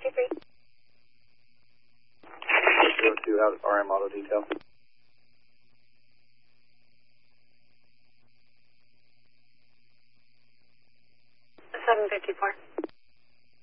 753. 02 out at RM Auto Detail. 754.